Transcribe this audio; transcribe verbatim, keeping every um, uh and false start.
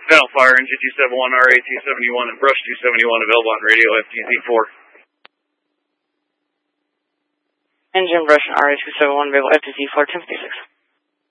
Battle Fire, engine two seventy-one, R A two seventy-one, and Brush two seventy-one available on radio F T Z four. Engine Brush and R A two seventy-one available F T Z four, ten fifty-six.